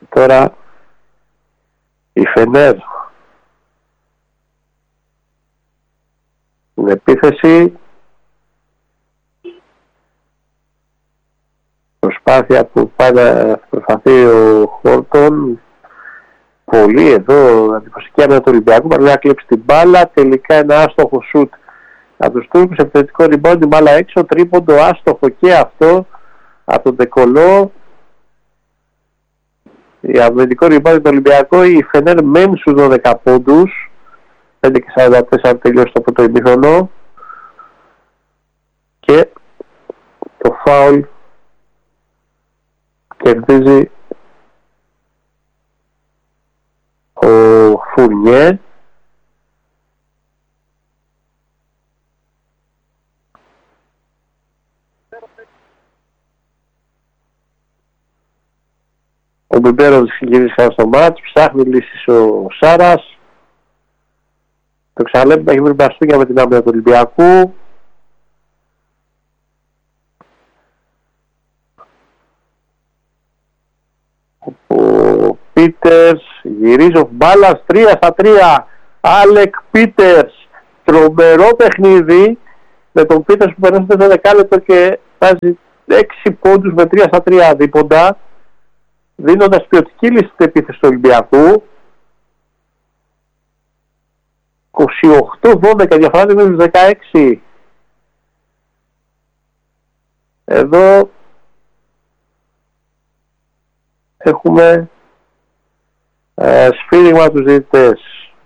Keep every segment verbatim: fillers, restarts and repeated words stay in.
Τώρα η Φενέρ στην επίθεση, προσπάθεια που πάει να προσπαθεί ο Χόρτον, πολύ εδώ αντιπροσωπική άμυνα του Ολυμπιακού, παρά να κλέψει την μπάλα, τελικά ένα άστοχο σουτ από τους Τούρκους, επιθετικό rebound, την μπάλα έξω, τρίποντο άστοχο και αυτό από τον Ντεκολό. Η αμυντικό rebound του Ολυμπιακού, η Φενέρ μένει στους δώδεκα πόντους, πέντε και σαράντα τέσσερα τελειώσει το πρώτο ημίχρονο, και το φάουλ κερδίζει ο Φουρνιέ. Ο Μπιμπέρος γυρίσει στο μάτς, ψάχνει λύσεις ο Σάρας. Το ξαναλέμε να έχει βρει μπαστούνια με την άμυνα του Ολυμπιακού. Ο Πίτερς γυρίζει ο μπάλας, τρία στα τρία. Άλεκ Πίτερς, τρομερό παιχνίδι με τον Πίτερς που περνάει στο δεκάλεπτο και βάζει έξι πόντους με τρία στα τρία δίποντα, δίνοντας ποιοτική λύση στην επίθεση του Ολυμπιακού. είκοσι οκτώ δώδεκα διαφορά στους δεκαέξι. Εδώ έχουμε ε, σφύριγμα τους διαιτητές.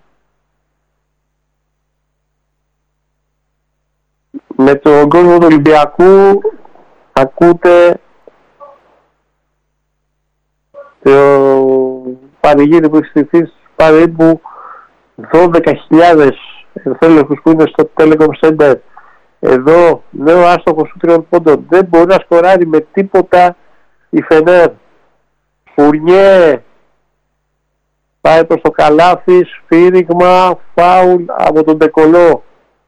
Με τον κόσμο του Ολυμπιακού ακούτε το πανηγύρι που έχει στηθεί περίπου δώδεκα χιλιάδες ευθέλεχους που είναι στο Telecom Center. Εδώ νέο άστοχο σου τριών πόντων, δεν μπορεί να σκοράρει με τίποτα η Φενέρ. Φουρνιέ πάει προς το καλάθι, σφύριγμα, φάουλ από τον Ντεκολό.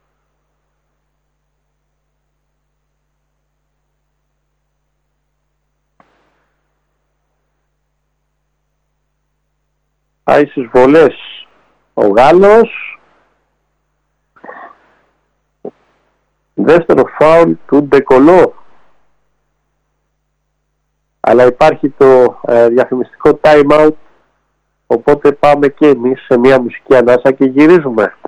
Πάει στις βολές ο Γάλλος. Δεύτερο φάουλ του Ντεκολό. Αλλά υπάρχει το ε, διαφημιστικό time out, οπότε πάμε και εμείς σε μια μουσική ανάσα και γυρίζουμε.